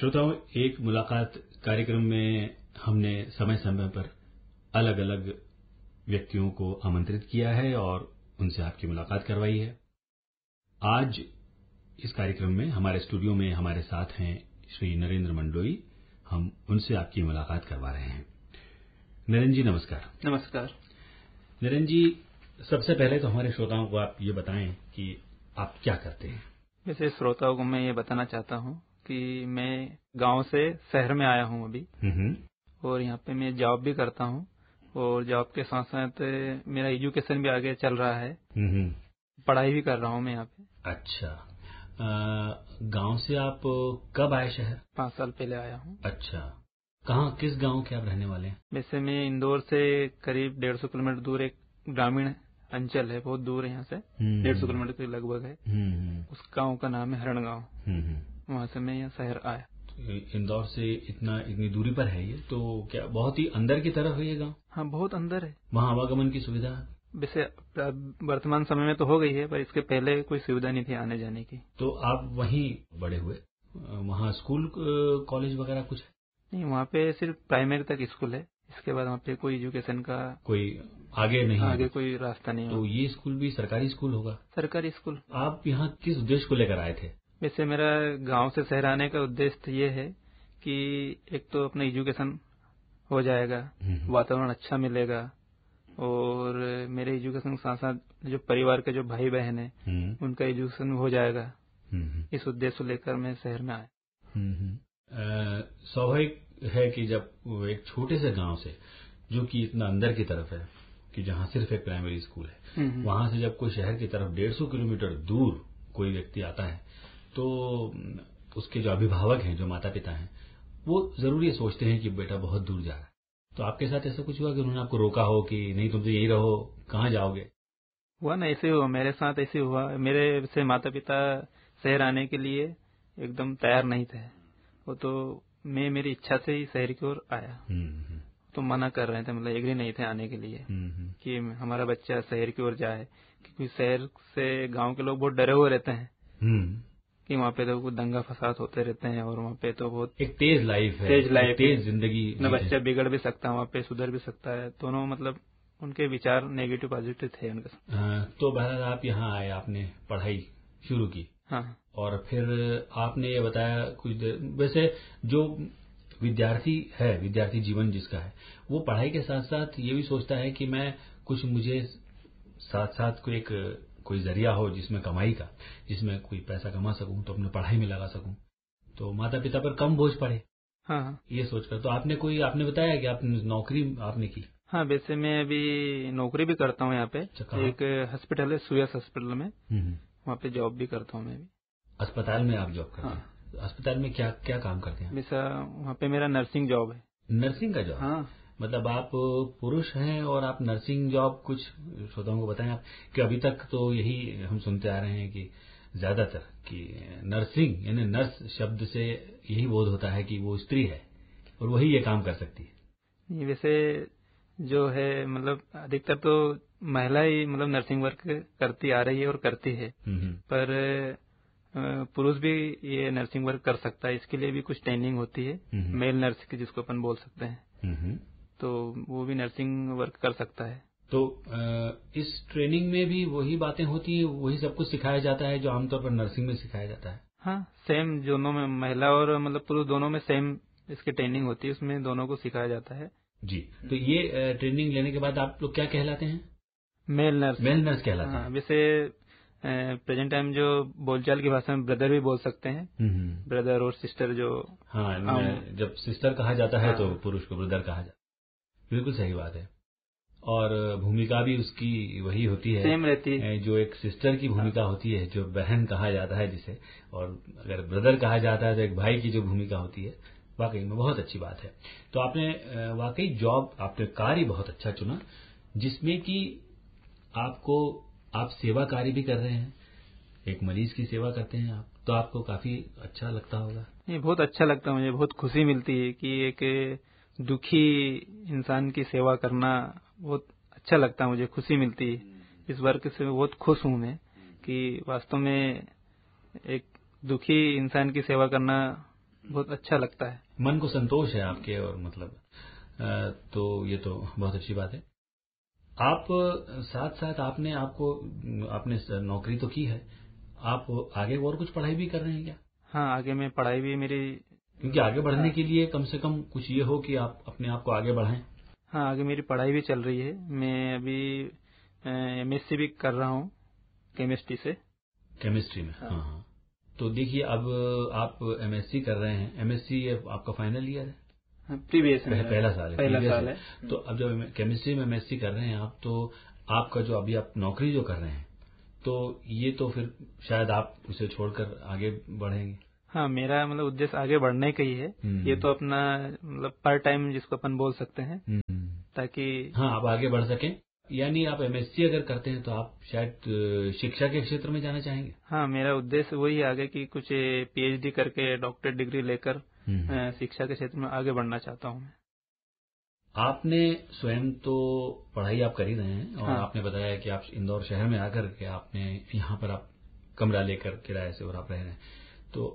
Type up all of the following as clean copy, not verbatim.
श्रोताओं, एक मुलाकात कार्यक्रम में हमने समय समय पर अलग अलग व्यक्तियों को आमंत्रित किया है और उनसे आपकी मुलाकात करवाई है। आज इस कार्यक्रम में हमारे स्टूडियो में हमारे साथ हैं श्री नरेंद्र मंडलोई। हम उनसे आपकी मुलाकात करवा रहे हैं। नरेंद्र जी, नमस्कार। नमस्कार। नरेंद्र जी, सबसे पहले तो हमारे श्रोताओं को आप ये बताएं कि आप क्या करते हैं। वैसे श्रोताओं को मैं ये बताना चाहता हूँ कि मैं गांव से शहर में आया हूँ अभी, और यहाँ पे मैं जॉब भी करता हूँ और जॉब के साथ साथ मेरा एजुकेशन भी आगे चल रहा है। पढ़ाई भी कर रहा हूँ मैं यहाँ पे। अच्छा, गांव से आप कब आए शहर? 5 साल पहले आया हूँ। अच्छा, कहाँ, किस गांव के आप रहने वाले हैं? वैसे मैं इंदौर से करीब 150 किलोमीटर दूर एक ग्रामीण अंचल है, बहुत दूर है यहाँ से, 150 किलोमीटर के लगभग है। उस गाँव का नाम है हरण गाँव। वहाँ से मैं यहाँ शहर आया। इंदौर से इतनी दूरी पर है ये, तो क्या बहुत ही अंदर की तरफ है ये गांव? हाँ, बहुत अंदर है। वहाँ आवागमन की सुविधा वैसे वर्तमान समय में तो हो गई है, पर इसके पहले कोई सुविधा नहीं थी आने जाने की। तो आप वहीं बड़े हुए? वहाँ स्कूल कॉलेज वगैरह कुछ? नहीं, वहाँ पे सिर्फ प्राइमरी तक स्कूल है। इसके बाद वहाँ पे कोई एजुकेशन का कोई आगे नहीं, आगे कोई रास्ता नहीं। तो ये स्कूल भी सरकारी स्कूल होगा? सरकारी स्कूल। आप यहाँ किस उद्देश्य को लेकर आए थे? वैसे मेरा गांव से शहर आने का उद्देश्य ये है कि एक तो अपना एजुकेशन हो जाएगा, वातावरण अच्छा मिलेगा, और मेरे एजुकेशन के साथ साथ जो परिवार के जो भाई बहन है उनका एजुकेशन हो जाएगा। इस उद्देश्य को लेकर मैं शहर में आया। स्वाभाविक है कि जब एक छोटे से गांव से, जो कि इतना अंदर की तरफ है कि जहां सिर्फ एक प्राइमरी स्कूल है, वहां से जब कोई शहर की तरफ 150 किलोमीटर दूर कोई व्यक्ति आता है, तो उसके जो अभिभावक हैं, जो माता पिता हैं, वो जरूर ये सोचते हैं कि बेटा बहुत दूर जा रहा है। तो आपके साथ ऐसा कुछ हुआ कि उन्होंने आपको रोका हो कि नहीं, तुम तो यही रहो, कहाँ जाओगे? हुआ ना, ऐसे हुआ, मेरे साथ ऐसे हुआ। मेरे से माता पिता शहर आने के लिए एकदम तैयार नहीं थे। वो तो मैं मेरी इच्छा से ही शहर की ओर आया। तो मना कर रहे थे, मतलब एग्री नहीं थे आने के लिए कि हमारा बच्चा शहर की ओर जाए, क्योंकि शहर से गांव के लोग बहुत डरे हुए रहते हैं कि वहाँ पे तो कुछ दंगा फसाद होते रहते हैं, और वहाँ पे तो बहुत एक तेज लाइफ है, तेज जिंदगी, न बच्चा बिगड़ भी सकता है, वहाँ पे सुधर भी सकता है। दोनों मतलब उनके विचार नेगेटिव पॉजिटिव थे उनके। तो बहरहाल आप यहाँ आए, आपने पढ़ाई शुरू की। हाँ। और फिर आपने ये बताया कुछ देर, वैसे जो विद्यार्थी है, विद्यार्थी जीवन जिसका है, वो पढ़ाई के साथ साथ ये भी सोचता है कि मैं कुछ, मुझे साथ साथ कोई जरिया हो जिसमें कमाई का, जिसमें कोई पैसा कमा सकूं, तो अपने पढ़ाई में लगा सकूं, तो माता पिता पर कम बोझ पड़े। हाँ, ये सोचकर। तो आपने बताया कि आपने नौकरी आपने की? हाँ, वैसे मैं अभी नौकरी भी करता हूँ यहाँ पे। एक हॉस्पिटल है, सुयस हॉस्पिटल में, वहाँ पे जॉब भी करता हूँ मैं भी। अस्पताल में आप जॉब करते हैं? अस्पताल में क्या क्या काम करते हैं? वैसा वहाँ पे मेरा नर्सिंग जॉब है। नर्सिंग का जॉब? हाँ। मतलब आप पुरुष हैं और आप नर्सिंग जॉब, कुछ श्रोताओं को बताएं आप कि अभी तक तो यही हम सुनते आ रहे हैं कि ज्यादातर कि नर्सिंग यानी नर्स शब्द से यही बोध होता है कि वो स्त्री है और वही ये काम कर सकती है। वैसे जो है, मतलब अधिकतर तो महिला ही मतलब नर्सिंग वर्क करती आ रही है और करती है, पर पुरुष भी ये नर्सिंग वर्क कर सकता है। इसके लिए भी कुछ ट्रेनिंग होती है, मेल नर्स की, जिसको अपन बोल सकते हैं, तो वो भी नर्सिंग वर्क कर सकता है। तो इस ट्रेनिंग में भी वही बातें होती है, वही सब कुछ सिखाया जाता है जो आमतौर पर नर्सिंग में सिखाया जाता है? हाँ, सेम, दोनों में, महिला और मतलब पुरुष दोनों में सेम इसकी ट्रेनिंग होती है, उसमें दोनों को सिखाया जाता है जी। तो ये ट्रेनिंग लेने के बाद आप लोग क्या कहलाते हैं? Male nurse. मेल नर्स कहलाते हैं। वैसे प्रेजेंट टाइम जो बोलचाल की भाषा में ब्रदर भी बोल सकते हैं, ब्रदर और सिस्टर जो। हाँ, जब सिस्टर कहा जाता है तो पुरुष को ब्रदर कहा जाता है। बिल्कुल सही बात है। और भूमिका भी उसकी वही होती है, सेम रहती है, जो एक सिस्टर की भूमिका होती है, जो बहन कहा जाता है जिसे, और अगर ब्रदर कहा जाता है तो एक भाई की जो भूमिका होती है। वाकई में बहुत अच्छी बात है। तो आपने वाकई जॉब, आपने कार्य बहुत अच्छा चुना, जिसमें कि आप सेवा कार्य भी कर रहे हैं, एक मरीज की सेवा करते हैं आप, तो आपको काफी अच्छा लगता होगा। ये बहुत अच्छा लगता है मुझे, बहुत खुशी मिलती है कि एक दुखी इंसान की सेवा करना बहुत अच्छा लगता है मुझे, खुशी मिलती है। इस वर्क से बहुत खुश हूं मैं कि वास्तव में एक दुखी इंसान की सेवा करना बहुत अच्छा लगता है, मन को संतोष है आपके, और मतलब तो ये तो बहुत अच्छी बात है। आप साथ साथ आपने नौकरी तो की है, आप आगे और कुछ पढ़ाई भी कर रहे हैं क्या? हाँ, आगे मैं पढ़ाई भी मेरी, क्योंकि आगे बढ़ने के लिए कम से कम कुछ ये हो कि आप अपने आप को आगे बढ़ाएं। हाँ, आगे मेरी पढ़ाई भी चल रही है। मैं अभी MSc भी कर रहा हूँ केमिस्ट्री में। हाँ। तो देखिए, अब आप MSc कर रहे हैं, MSc आपका फाइनल ईयर है? प्रीवियस पहला साल है। तो अब जब केमिस्ट्री में MSc कर रहे हैं आप, तो आपका जो अभी आप नौकरी जो कर रहे हैं, तो ये तो फिर शायद आप उसे छोड़कर आगे बढ़ेंगे। हाँ, मेरा मतलब उद्देश्य आगे बढ़ने का ही है। ये तो अपना मतलब पार्ट टाइम जिसको अपन बोल सकते हैं, ताकि हाँ आप आगे बढ़ सकें। यानी आप MSc अगर करते हैं तो आप शायद शिक्षा के क्षेत्र में जाना चाहेंगे? हाँ, मेरा उद्देश्य वही आगे कि कुछ PhD करके डॉक्टरेट डिग्री लेकर शिक्षा के क्षेत्र में आगे बढ़ना चाहता हूँ। आपने स्वयं तो पढ़ाई आप कर ही रहे हैं, और आपने बताया कि आप इंदौर शहर में आकर के आपने यहाँ पर आप कमरा लेकर किराए से और आप रह रहे हैं, तो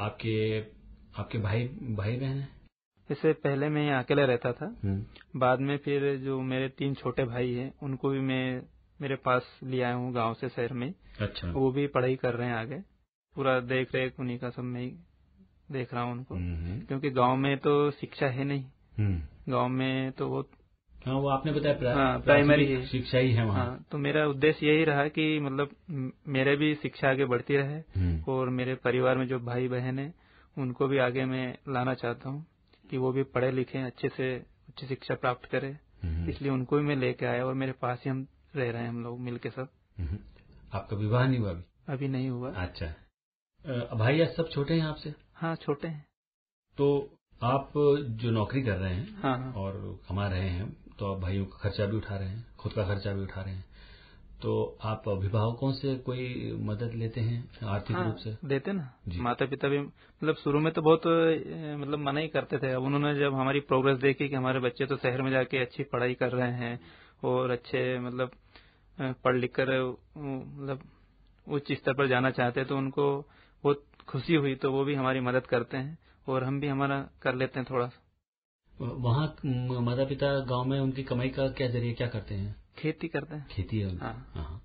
आपके भाई बहन हैं? इससे पहले मैं यहाँ अकेले रहता था। बाद में फिर जो मेरे 3 छोटे भाई हैं, उनको भी मैं मेरे पास ले आया हूँ गांव से शहर में। अच्छा। वो भी पढ़ाई कर रहे हैं आगे, पूरा देख रेख उन्हीं का सब मैं ही देख रहा हूँ उनको, क्योंकि गांव में तो शिक्षा है नहीं। गांव में तो वो आपने बताया प्राइमरी शिक्षा ही है वहाँ। तो मेरा उद्देश्य यही रहा कि मतलब मेरे भी शिक्षा आगे बढ़ती रहे, और मेरे परिवार में जो भाई बहन है उनको भी आगे मैं लाना चाहता हूँ कि वो भी पढ़े लिखे अच्छे से उच्च शिक्षा प्राप्त करें। इसलिए उनको भी मैं लेके आया, और मेरे पास ही हम रह रहे हैं, हम लोग मिलके सब। आपका विवाह नहीं हुआ अभी नहीं हुआ। अच्छा। भाई सब छोटे हैं आपसे? हाँ, छोटे हैं। तो आप जो नौकरी कर रहे हैं हाँ। और कमा रहे हैं, तो आप भाइयों का खर्चा भी उठा रहे हैं, खुद का खर्चा भी उठा रहे हैं, तो आप अभिभावकों से कोई मदद लेते हैं आर्थिक रूप से? देते ना, माता पिता भी मतलब शुरू में तो बहुत मतलब मना ही करते थे। अब उन्होंने जब हमारी प्रोग्रेस देखी कि हमारे बच्चे तो शहर में जाके अच्छी पढ़ाई कर रहे हैं और अच्छे मतलब पढ़ लिख कर मतलब उच्च स्तर पर जाना चाहते हैं, तो उनको बहुत खुशी हुई। तो वो भी हमारी मदद करते हैं, और हम भी हमारा कर लेते हैं थोड़ा सा। वहाँ माता पिता गांव में उनकी कमाई का क्या जरिए क्या करते हैं? खेती करते हैं। खेती है। हाँ।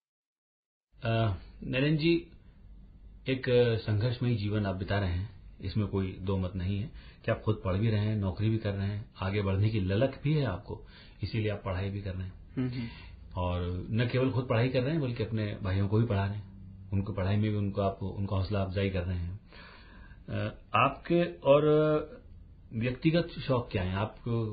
नरेंद्र जी, एक संघर्षमयी जीवन आप बिता रहे हैं, इसमें कोई दो मत नहीं है कि आप खुद पढ़ भी रहे हैं, नौकरी भी कर रहे हैं, आगे बढ़ने की ललक भी है आपको, इसीलिए आप पढ़ाई भी कर रहे हैं। और न केवल खुद पढ़ाई कर रहे हैं बल्कि अपने भाइयों को भी पढ़ा रहे हैं, उनको पढ़ाई में भी उनका हौसला अफजाई कर रहे हैं। आपके और व्यक्तिगत शौक क्या है?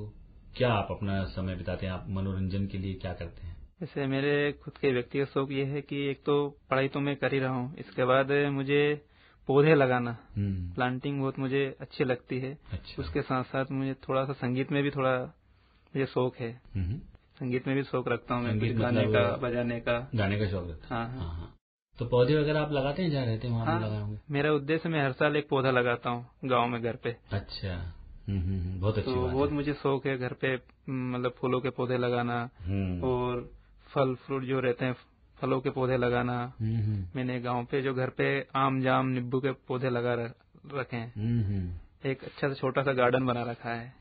आप अपना समय बिताते हैं? आप मनोरंजन के लिए क्या करते हैं? जैसे मेरे खुद के व्यक्तिगत शौक ये है कि एक तो पढ़ाई तो मैं कर ही रहा हूँ, इसके बाद मुझे पौधे लगाना, प्लांटिंग बहुत मुझे अच्छी लगती है। अच्छा। उसके साथ साथ मुझे थोड़ा सा संगीत में भी थोड़ा मुझे शौक है। संगीत में भी शौक रखता हूँ मैं, गाने का बजाने का। गाने का शौक रखता है? हाँ। तो पौधे वगैरह आप लगाते हैं? जहाँ रहते हैं वहाँ लगाए होंगे? मेरा उद्देश्य मैं हर साल एक पौधा लगाता हूँ गाँव में घर पे। अच्छा। बहुत अच्छी बात है। बहुत मुझे शौक है घर पे मतलब फूलों के पौधे लगाना, और फल फ्रूट जो रहते हैं फलों के पौधे लगाना। मैंने गांव पे जो घर पे आम जाम नींबू के पौधे लगा रखे हैं। एक अच्छा सा छोटा सा गार्डन बना रखा है।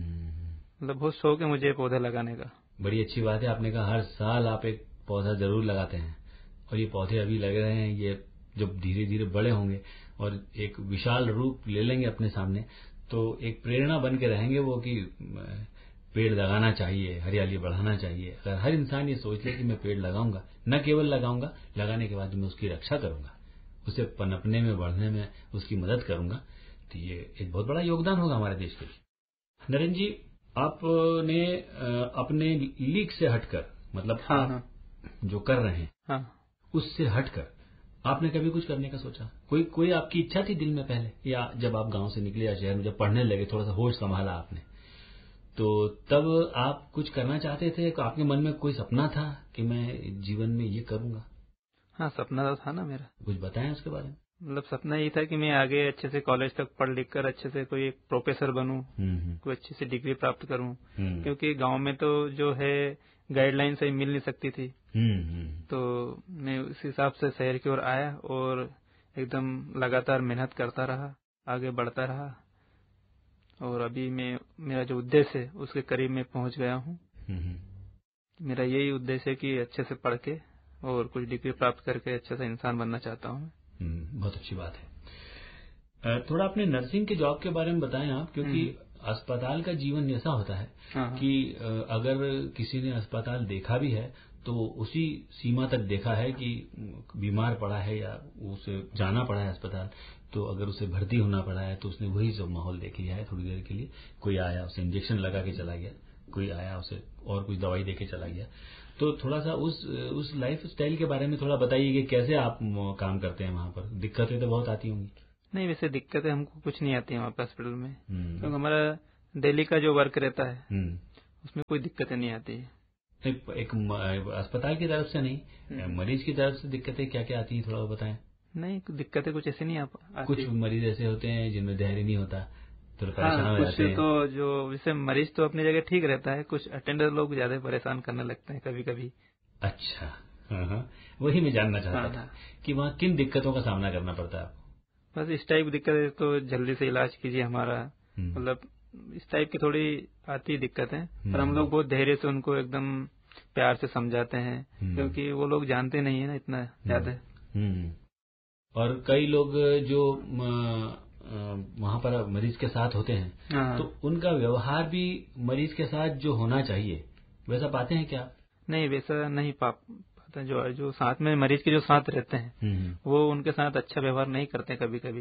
मतलब बहुत शौक है मुझे पौधे लगाने का। बड़ी अच्छी बात है। आपने कहा हर साल आप एक पौधा जरूर लगाते हैं, और ये पौधे अभी लग रहे हैं, ये जब धीरे धीरे बड़े होंगे और एक विशाल रूप ले लेंगे अपने सामने, तो एक प्रेरणा बन के रहेंगे वो कि पेड़ लगाना चाहिए, हरियाली बढ़ाना चाहिए। अगर हर इंसान ये सोच ले कि मैं पेड़ लगाऊंगा, न केवल लगाऊंगा, लगाने के बाद मैं उसकी रक्षा करूंगा, उसे पनपने में बढ़ने में उसकी मदद करूंगा, तो ये एक बहुत बड़ा योगदान होगा हमारे देश के लिए। नरेंद्र जी, आपने अपने लीग से हटकर, मतलब आप जो कर रहे हैं उससे हटकर आपने कभी कुछ करने का सोचा? कोई आपकी इच्छा थी दिल में पहले, या जब आप गांव से निकले या शहर में जब पढ़ने लगे, थोड़ा सा होश संभाला आपने, तो तब आप कुछ करना चाहते थे? आपके मन में कोई सपना था कि मैं जीवन में ये करूंगा? हाँ, सपना तो था ना मेरा। कुछ बताएं उसके बारे में। मतलब सपना ये था कि मैं आगे अच्छे से कॉलेज तक पढ़ लिख कर अच्छे से कोई एक प्रोफेसर बनूं, कोई अच्छी से डिग्री प्राप्त करूं, क्योंकि गांव में तो जो है गाइडलाइन सही मिल नहीं सकती थी। तो मैं उस हिसाब से शहर की ओर आया और एकदम लगातार मेहनत करता रहा, आगे बढ़ता रहा। और अभी मेरा जो उद्देश्य है उसके करीब में पहुंच गया हूँ। मेरा यही उद्देश्य है कि अच्छे से पढ़ के और कुछ डिग्री प्राप्त करके अच्छा सा इंसान बनना चाहता हूँ। बहुत अच्छी बात है। थोड़ा अपने नर्सिंग के जॉब के बारे में बताएं आप, क्योंकि अस्पताल का जीवन ऐसा होता है कि अगर किसी ने अस्पताल देखा भी है तो उसी सीमा तक देखा है कि बीमार पड़ा है या उसे जाना पड़ा है अस्पताल, तो अगर उसे भर्ती होना पड़ा है तो उसने वही सब माहौल देख लिया है थोड़ी देर के लिए। कोई आया उसे इंजेक्शन लगा के चला गया, कोई आया उसे और कुछ दवाई देके चला गया। तो थोड़ा सा उस लाइफ स्टाइल के बारे में थोड़ा बताइए कि कैसे आप काम करते हैं वहां पर। दिक्कतें तो बहुत आती होंगी। नहीं, वैसे दिक्कतें हमको कुछ नहीं आती है वहाँ पे हॉस्पिटल में, क्योंकि हमारा डेली का जो वर्क रहता है उसमें कोई दिक्कतें नहीं आती है। एक अस्पताल की तरफ से नहीं, मरीज की तरफ से दिक्कतें क्या क्या आती हैं थोड़ा बताएं। नहीं, दिक्कतें कुछ ऐसी नहीं आती। कुछ मरीज ऐसे होते हैं जिनमें धैर्य नहीं होता, तो परेशान हो जाते हैं। तो जो वैसे मरीज तो अपनी जगह ठीक रहता है, कुछ अटेंडर लोग ज्यादा परेशान करने लगते हैं कभी कभी। अच्छा, वही मैं जानना चाहता था कि वहाँ किन दिक्कतों का सामना करना पड़ता है आपको। बस इस टाइप दिक्कत है तो जल्दी से इलाज कीजिए हमारा, मतलब इस टाइप की थोड़ी आती दिक्कत है। पर हम लोग बहुत धैर्य से उनको एकदम प्यार से समझाते हैं, क्योंकि वो लोग जानते नहीं है ना इतना ज्यादा। और कई लोग जो वहाँ पर मरीज के साथ होते हैं तो उनका व्यवहार भी मरीज के साथ जो होना चाहिए वैसा पाते हैं क्या? नहीं, वैसा नहीं पाते। जो साथ में मरीज के जो साथ रहते हैं वो उनके साथ अच्छा व्यवहार नहीं करते कभी कभी।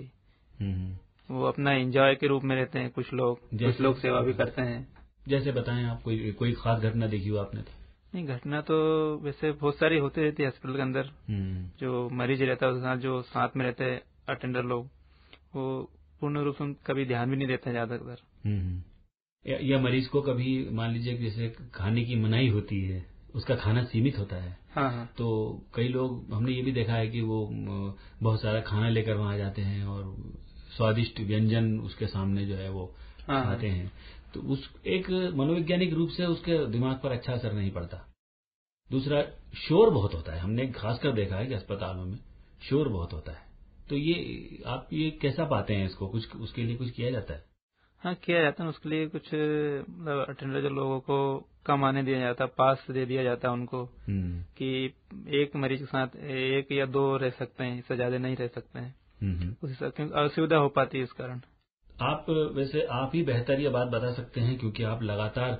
वो अपना एंजॉय के रूप में रहते हैं। कुछ लोग सेवा भी करते हैं। जैसे बताएं आप, कोई खास घटना देखी हो आपने? तो नहीं, घटना तो वैसे बहुत सारी होती रहती है हॉस्पिटल के अंदर। जो मरीज रहता है उसके साथ जो साथ में रहते हैं अटेंडर लोग, वो पूर्ण रूप से कभी ध्यान भी नहीं देते हैं ज्यादातर। या मरीज को कभी मान लीजिए जैसे खाने की मनाही होती है, उसका खाना सीमित होता है। हाँ। तो कई लोग, हमने ये भी देखा है कि वो बहुत सारा खाना लेकर वहां जाते हैं और स्वादिष्ट व्यंजन उसके सामने जो है वो खाते हैं। तो उस एक मनोवैज्ञानिक रूप से उसके दिमाग पर अच्छा असर नहीं पड़ता। दूसरा, शोर बहुत होता है। हमने खासकर देखा है कि अस्पतालों में शोर बहुत होता है। तो ये आप ये कैसा पाते हैं इसको? कुछ उसके लिए कुछ किया जाता है? हाँ, किया जाता है। उसके लिए कुछ मतलब अटेंडर जो लोगों को कम आने दिया जाता है, पास दे दिया जाता है उनको कि एक मरीज के साथ 1 या 2 रह सकते हैं, इससे ज्यादा नहीं रह सकते हैं। उस हिसाब से असुविधा हो पाती है इस कारण। आप वैसे आप ही बेहतर ये बात बता सकते हैं, क्योंकि आप लगातार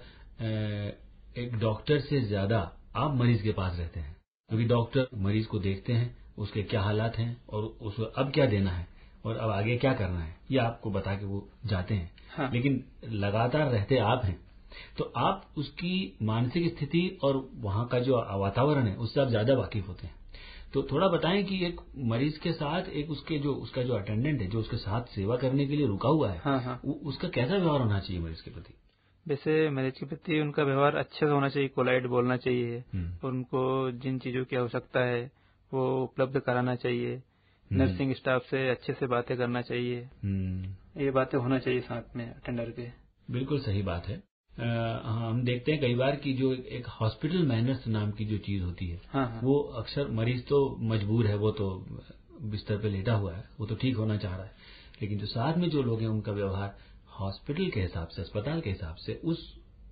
एक डॉक्टर से ज्यादा आप मरीज के पास रहते हैं, क्योंकि डॉक्टर मरीज को देखते हैं, उसके क्या हालात हैं और उसको अब क्या देना है और अब आगे क्या करना है, ये आपको बता के वो जाते हैं। हाँ। लेकिन लगातार रहते आप हैं, तो आप उसकी मानसिक स्थिति और वहां का जो वातावरण है उससे आप ज्यादा वाकिफ होते हैं। तो थोड़ा बताएं कि एक मरीज के साथ एक उसका जो अटेंडेंट है, जो उसके साथ सेवा करने के लिए रुका हुआ है, हाँ। उसका कैसा व्यवहार होना चाहिए मरीज के प्रति? वैसे मरीज के प्रति उनका व्यवहार अच्छा होना चाहिए, पोलाइट बोलना चाहिए और उनको जिन चीजों की आवश्यकता है वो उपलब्ध कराना चाहिए। नर्सिंग स्टाफ से अच्छे से बातें करना चाहिए। ये बातें होना चाहिए साथ में अटेंडर के। बिल्कुल सही बात है। हम देखते हैं कई बार कि जो एक हॉस्पिटल मैनर्स नाम की जो चीज होती है, हाँ। वो अक्सर मरीज तो मजबूर है, वो तो बिस्तर पे लेटा हुआ है, वो तो ठीक होना चाह रहा है, लेकिन जो साथ में जो लोग हैं उनका व्यवहार हॉस्पिटल के हिसाब से, अस्पताल के हिसाब से उस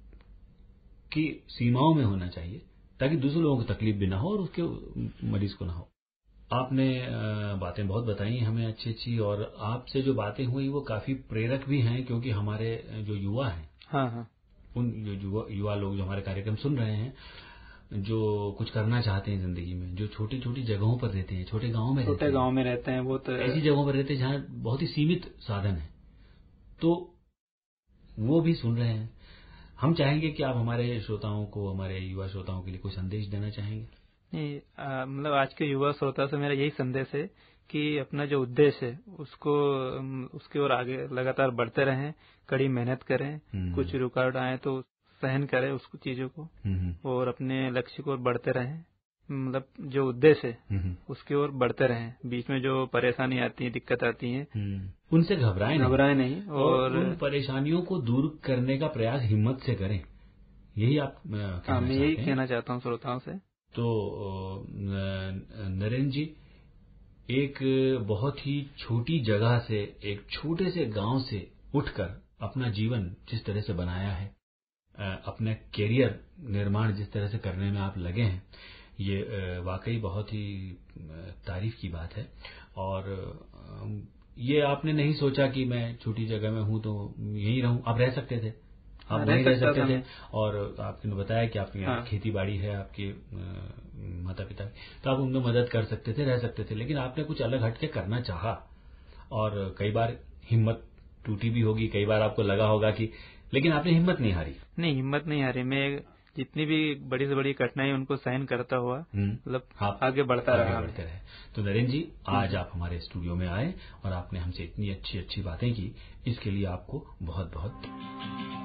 की सीमाओं में होना चाहिए, ताकि दूसरे लोगों को तकलीफ भी ना हो और उसके मरीज को ना हो। आपने बातें बहुत बताई हमें अच्छी, और आपसे जो बातें हुई वो काफी प्रेरक भी हैं, क्योंकि हमारे जो युवा हैं, हाँ, उन जो युवा लोग जो हमारे कार्यक्रम सुन रहे हैं, जो कुछ करना चाहते हैं जिंदगी में, जो छोटी छोटी जगहों पर रहते हैं, छोटे गांव में रहते हैं, वो तो ऐसी जगहों पर रहते हैं जहां बहुत ही सीमित साधन है, तो वो भी सुन रहे हैं। हम चाहेंगे कि आप हमारे श्रोताओं को, हमारे युवा श्रोताओं के लिए कोई संदेश देना चाहेंगे? नहीं, मतलब आज के युवा श्रोता से मेरा यही संदेश है कि अपना जो उद्देश्य है उसके ओर आगे लगातार बढ़ते रहें, कड़ी मेहनत करें, कुछ रुकावट आए तो सहन करें उसको चीजों को, और अपने लक्ष्य को ओर बढ़ते रहें। मतलब जो उद्देश्य है उसकी ओर बढ़ते रहें। बीच में जो परेशानी आती है, दिक्कत आती है, उनसे घबराएं नहीं और उन परेशानियों को दूर करने का प्रयास हिम्मत से करें। यही आप मैं यही कहना चाहता हूँ श्रोताओं से। तो नरेंद्र जी, एक बहुत ही छोटी जगह से, एक छोटे से गांव से उठकर अपना जीवन जिस तरह से बनाया है, अपने कैरियर निर्माण जिस तरह से करने में आप लगे हैं, ये वाकई बहुत ही तारीफ की बात है। और ये आपने नहीं सोचा कि मैं छोटी जगह में हूं तो यहीं रहूं, आप रह सकते थे, आप नहीं रह सकते थे। और आपने बताया कि आपके यहाँ खेती बाड़ी है, आपके माता पिता, तो आप उनमें मदद कर सकते थे, रह सकते थे, लेकिन आपने कुछ अलग हटके करना चाहा। और कई बार हिम्मत टूटी भी होगी, कई बार आपको लगा होगा कि, लेकिन आपने हिम्मत नहीं हारी। नहीं, हिम्मत नहीं हारी। मैं जितनी भी बड़ी से बड़ी कठिनाई उनको सहन करता हुआ मतलब आगे बढ़ते रहे। तो नरेंद्र जी, आज आप हमारे स्टूडियो में आए और आपने हमसे इतनी अच्छी अच्छी बातें की, इसके लिए आपको बहुत बहुत